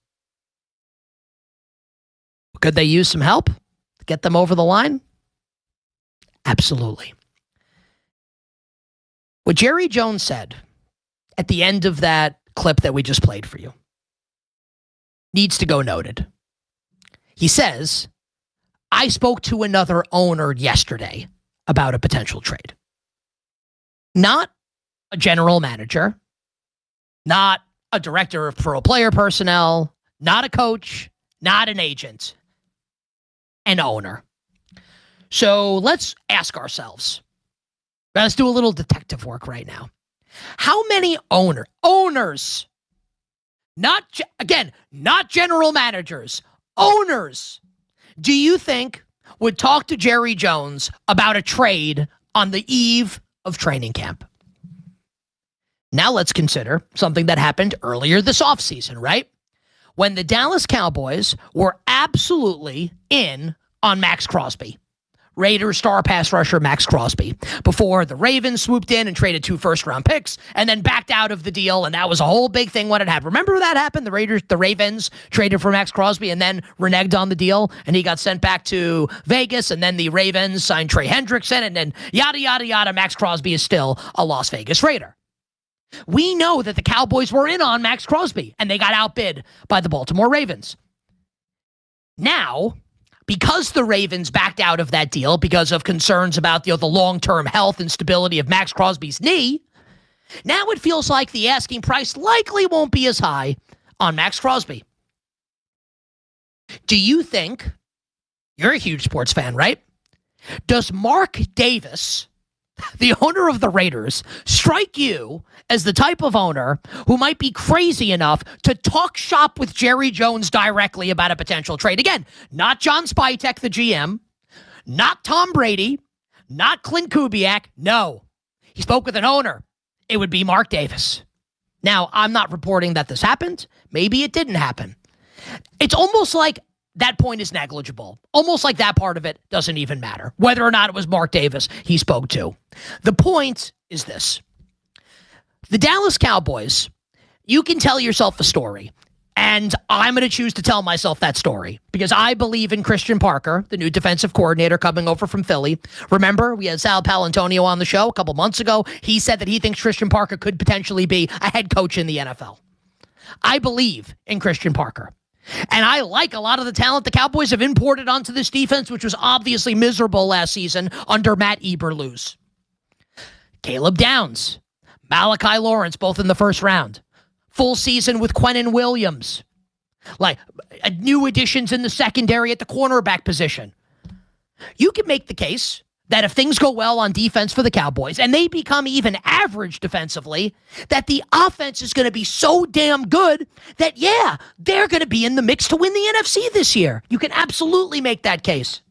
Could they use some help to get them over the line? Absolutely. What Jerry Jones said at the end of that clip that we just played for you needs to go noted. He says, I spoke to another owner yesterday about a potential trade. Not a general manager, not a director of pro player personnel, not a coach, not an agent, an owner. So let's ask ourselves, let's do a little detective work right now. How many owner owners, not, again, not general managers, owners, do you think would talk to Jerry Jones about a trade on the eve of training camp? Now let's consider something that happened earlier this offseason, right? When the Dallas Cowboys were absolutely in on Max Crosby. Raiders star pass rusher Max Crosby, before the Ravens swooped in and traded two first-round picks and then backed out of the deal, and that was a whole big thing when it happened. Remember that happened? The Raiders, the Ravens traded for Max Crosby and then reneged on the deal, and he got sent back to Vegas, and then the Ravens signed Trey Hendrickson, and then yada, yada, yada. Max Crosby is still a Las Vegas Raider. We know that the Cowboys were in on Max Crosby, and they got outbid by the Baltimore Ravens. Now, because the Ravens backed out of that deal because of concerns about, you know, the long-term health and stability of Max Crosby's knee, now it feels like the asking price likely won't be as high on Max Crosby. Do you think, you're a huge sports fan, right? Does Mark Davis, the owner of the Raiders, strike you as the type of owner who might be crazy enough to talk shop with Jerry Jones directly about a potential trade? Again, not John Spytek, the G M, not Tom Brady, not Clint Kubiak. No, he spoke with an owner. It would be Mark Davis. Now, I'm not reporting that this happened. Maybe it didn't happen. It's almost like that point is negligible. Almost like that part of it doesn't even matter, whether or not it was Mark Davis he spoke to. The point is this. The Dallas Cowboys, you can tell yourself a story. And I'm going to choose to tell myself that story because I believe in Christian Parker, the new defensive coordinator coming over from Philly. Remember, we had Sal Palantonio on the show a couple months ago. He said that he thinks Christian Parker could potentially be a head coach in the N F L. I believe in Christian Parker. And I like a lot of the talent the Cowboys have imported onto this defense, which was obviously miserable last season under Matt Eberflus. Caleb Downs, Malachi Lawrence, both in the first round. Full season with Quinnen Williams. Like, uh, new additions in the secondary at the cornerback position. You can make the case that if things go well on defense for the Cowboys and they become even average defensively, that the offense is going to be so damn good that, yeah, they're going to be in the mix to win the N F C this year. You can absolutely make that case.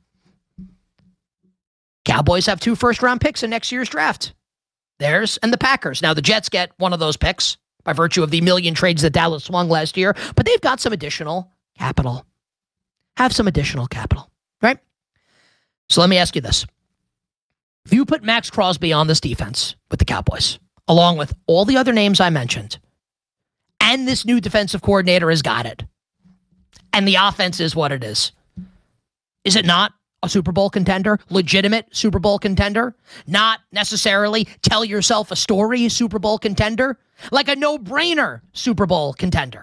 Cowboys have two first-round picks in next year's draft. Theirs and the Packers. Now, the Jets get one of those picks by virtue of the million trades that Dallas swung last year, but they've got some additional capital. Have some additional capital, right? So let me ask you this. If you put Max Crosby on this defense with the Cowboys, along with all the other names I mentioned, and this new defensive coordinator has got it, and the offense is what it is, is it not a Super Bowl contender? Legitimate Super Bowl contender? Not necessarily tell yourself a story Super Bowl contender? Like a no-brainer Super Bowl contender?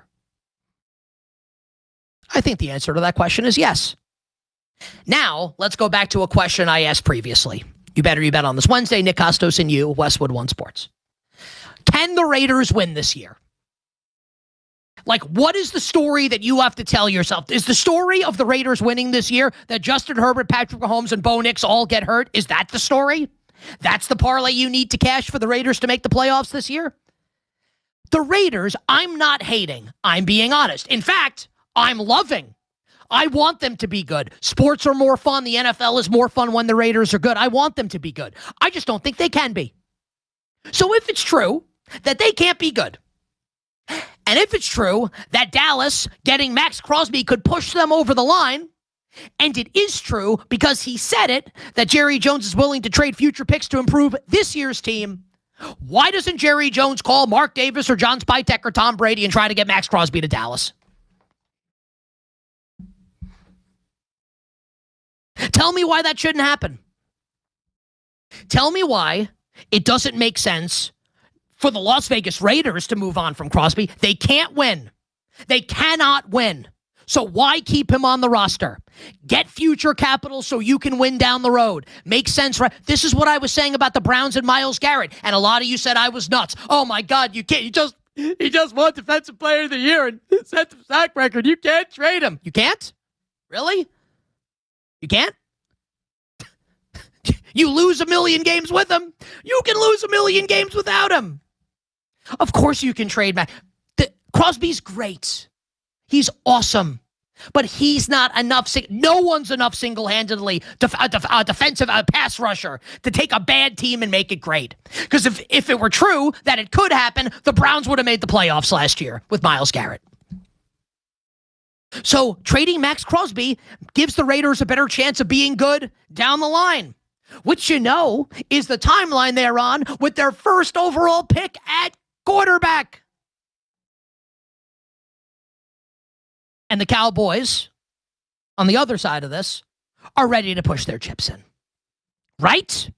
I think the answer to that question is yes. Now, let's go back to a question I asked previously. You better you bet on this Wednesday. Nick Costos and you, Westwood One Sports. Can the Raiders win this year? Like, what is the story that you have to tell yourself? Is the story of the Raiders winning this year that Justin Herbert, Patrick Mahomes, and Bo Nix all get hurt? Is that the story? That's the parlay you need to cash for the Raiders to make the playoffs this year? The Raiders, I'm not hating. I'm being honest. In fact, I'm loving. I want them to be good. Sports are more fun. The N F L is more fun when the Raiders are good. I want them to be good. I just don't think they can be. So if it's true that they can't be good, and if it's true that Dallas getting Max Crosby could push them over the line, and it is true because he said it, that Jerry Jones is willing to trade future picks to improve this year's team, why doesn't Jerry Jones call Mark Davis or John Spytek or Tom Brady and try to get Max Crosby to Dallas? Tell me why that shouldn't happen. Tell me why it doesn't make sense for the Las Vegas Raiders to move on from Crosby. They can't win. They cannot win. So why keep him on the roster? Get future capital so you can win down the road. Makes sense, right? This is what I was saying about the Browns and Myles Garrett. And a lot of you said I was nuts. Oh my God, you can't. You just he just won Defensive Player of the Year and set the sack record. You can't trade him. You can't? Really? You can't? You lose a million games with him. You can lose a million games without him. Of course you can trade back. The, Crosby's great. He's awesome. But he's not enough. No one's enough single-handedly to a, def, a defensive a pass rusher to take a bad team and make it great. Because if, if it were true that it could happen, the Browns would have made the playoffs last year with Myles Garrett. So trading Max Crosby gives the Raiders a better chance of being good down the line, which you know is the timeline they're on with their first overall pick at quarterback. And the Cowboys, on the other side of this, are ready to push their chips in. Right?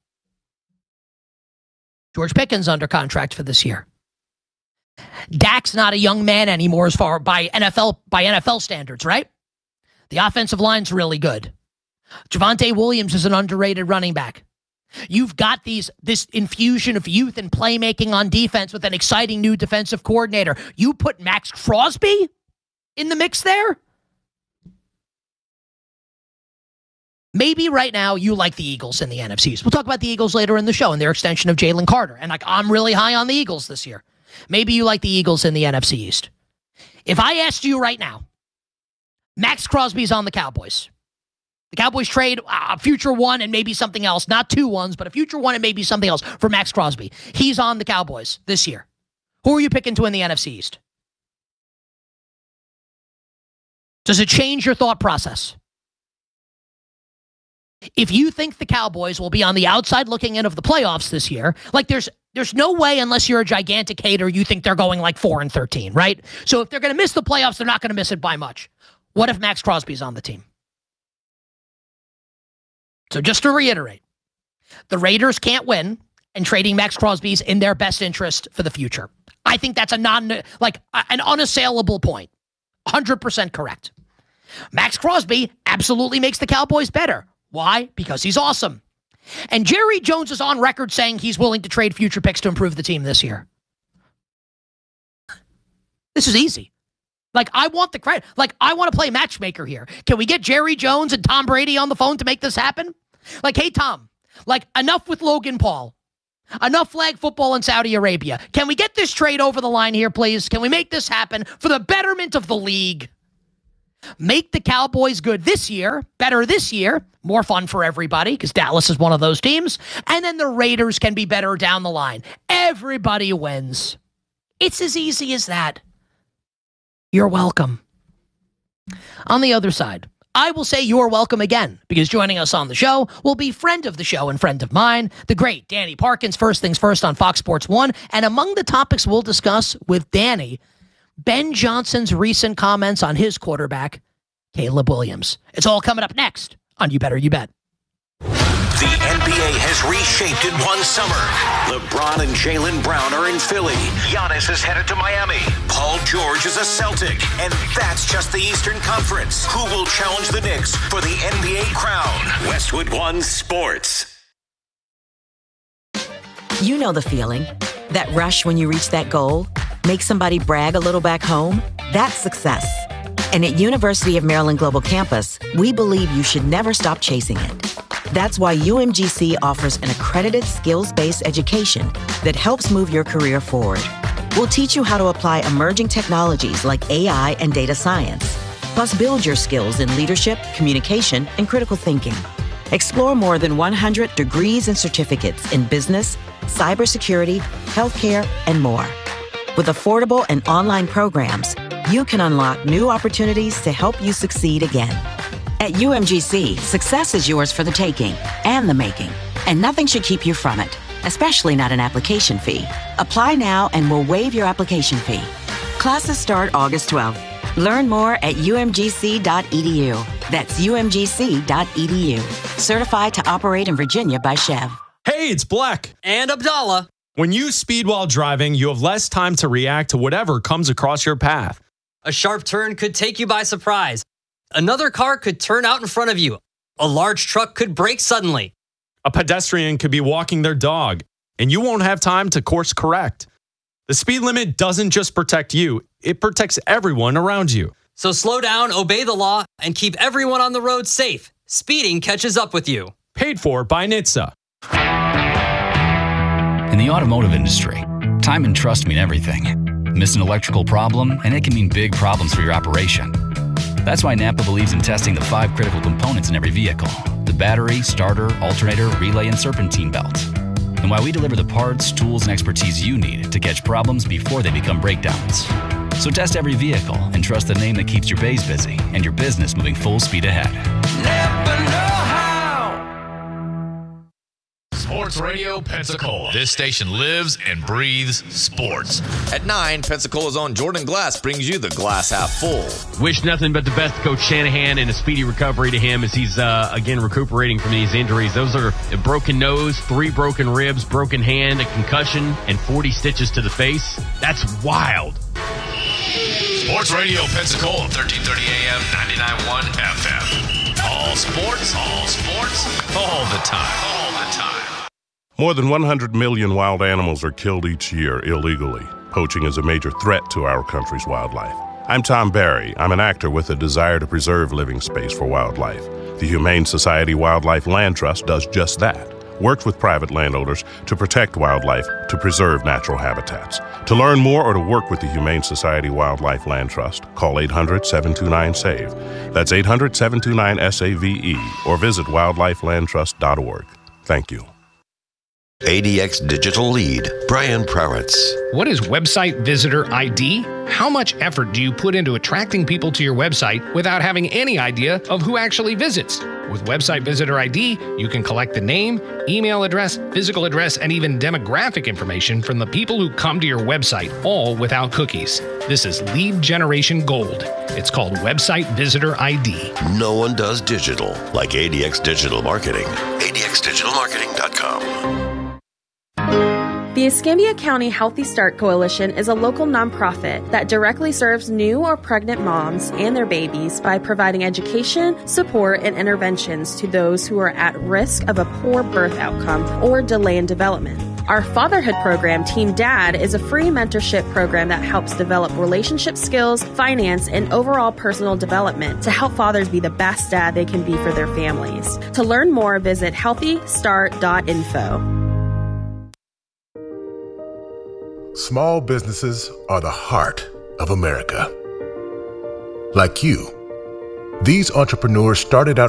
George Pickens under contract for this year. Dak's not a young man anymore as far by N F L by N F L standards, right? The offensive line's really good. Javonte Williams is an underrated running back. You've got these this infusion of youth and playmaking on defense with an exciting new defensive coordinator. You put Max Crosby in the mix there? Maybe right now you like the Eagles in the N F C East. We'll talk about the Eagles later in the show and their extension of Jalen Carter. And like I'm really high on the Eagles this year. Maybe you like the Eagles in the N F C East. If I asked you right now, Max Crosby's on the Cowboys. The Cowboys trade a future one and maybe something else. Not two ones, but a future one and maybe something else for Max Crosby. He's on the Cowboys this year. Who are you picking to win the N F C East? Does it change your thought process? If you think the Cowboys will be on the outside looking in of the playoffs this year, like there's There's no way, unless you're a gigantic hater, you think they're going like four and thirteen, right? So if they're going to miss the playoffs, they're not going to miss it by much. What if Max Crosby's on the team? So just to reiterate, the Raiders can't win, and trading Max Crosby's in their best interest for the future. I think that's a non, like an unassailable point. one hundred percent correct. Max Crosby absolutely makes the Cowboys better. Why? Because he's awesome. And Jerry Jones is on record saying he's willing to trade future picks to improve the team this year. This is easy. Like, I want the credit. Like, I want to play matchmaker here. Can we get Jerry Jones and Tom Brady on the phone to make this happen? Like, hey, Tom, like, enough with Logan Paul. Enough flag football in Saudi Arabia. Can we get this trade over the line here, please? Can we make this happen for the betterment of the league? Make the Cowboys good this year, better this year, more fun for everybody because Dallas is one of those teams. And then the Raiders can be better down the line. Everybody wins. It's as easy as that. You're welcome. On the other side, I will say you're welcome again, because joining us on the show will be friend of the show and friend of mine, the great Danny Parkins, First Things First on Fox Sports one. And among the topics we'll discuss with Danny, Ben Johnson's recent comments on his quarterback, Caleb Williams. It's all coming up next on You Better You Bet. The N B A has reshaped in one summer. LeBron and Jaylen Brown are in Philly. Giannis is headed to Miami. Paul George is a Celtic. And that's just the Eastern Conference. Who will challenge the Knicks for the N B A crown? Westwood One Sports. You know the feeling. That rush when you reach that goal. Make somebody brag a little back home. That's success. And at University of Maryland Global Campus, we believe you should never stop chasing it. That's why U M G C offers an accredited skills-based education that helps move your career forward. We'll teach you how to apply emerging technologies like A I and data science, plus build your skills in leadership, communication, and critical thinking. Explore more than one hundred degrees and certificates in business, cybersecurity, healthcare, and more. With affordable and online programs, you can unlock new opportunities to help you succeed again. At U M G C, success is yours for the taking and the making, and nothing should keep you from it, especially not an application fee. Apply now and we'll waive your application fee. Classes start August twelfth. Learn more at U M G C dot E D U. That's U M G C dot E D U. Certified to operate in Virginia by Chev. Hey, it's Black. And Abdallah. When you speed while driving, you have less time to react to whatever comes across your path. A sharp turn could take you by surprise. Another car could turn out in front of you. A large truck could brake suddenly. A pedestrian could be walking their dog, and you won't have time to course correct. The speed limit doesn't just protect you, it protects everyone around you. So slow down, obey the law, and keep everyone on the road safe. Speeding catches up with you. Paid for by N H T S A. In the automotive industry, time and trust mean everything. Miss an electrical problem, and it can mean big problems for your operation. That's why Napa believes in testing the five critical components in every vehicle: the battery, starter, alternator, relay, and serpentine belt. And why we deliver the parts, tools, and expertise you need to catch problems before they become breakdowns. So test every vehicle and trust the name that keeps your bays busy and your business moving full speed ahead. Napa know-how. Sports Radio Pensacola. This station lives and breathes sports. At nine, Pensacola's own Jordan Glass brings you the glass half full. Wish nothing but the best to Coach Shanahan and a speedy recovery to him as he's, uh, again, recuperating from these injuries. Those are a broken nose, three broken ribs, broken hand, a concussion, and forty stitches to the face. That's wild. Sports Radio Pensacola, thirteen thirty A M, ninety-nine point one F M. All sports, all sports, all the time, all the time. More than one hundred million wild animals are killed each year illegally. Poaching is a major threat to our country's wildlife. I'm Tom Barry. I'm an actor with a desire to preserve living space for wildlife. The Humane Society Wildlife Land Trust does just that. Works with private landowners to protect wildlife, to preserve natural habitats. To learn more or to work with the Humane Society Wildlife Land Trust, call eight hundred, seven two nine, SAVE. That's eight hundred, seven two nine, S A V E, or visit wildlife land trust dot org. Thank you. A D X Digital Lead, Brian Prowitz. What is Website Visitor I D? How much effort do you put into attracting people to your website without having any idea of who actually visits? With Website Visitor I D, you can collect the name, email address, physical address, and even demographic information from the people who come to your website, all without cookies. This is lead generation gold. It's called Website Visitor I D. No one does digital like A D X Digital Marketing. A D X digital marketing dot com. The Escambia County Healthy Start Coalition is a local nonprofit that directly serves new or pregnant moms and their babies by providing education, support, and interventions to those who are at risk of a poor birth outcome or delay in development. Our fatherhood program, Team Dad, is a free mentorship program that helps develop relationship skills, finance, and overall personal development to help fathers be the best dad they can be for their families. To learn more, visit healthy start dot info. Small businesses are the heart of America. Like you, these entrepreneurs started out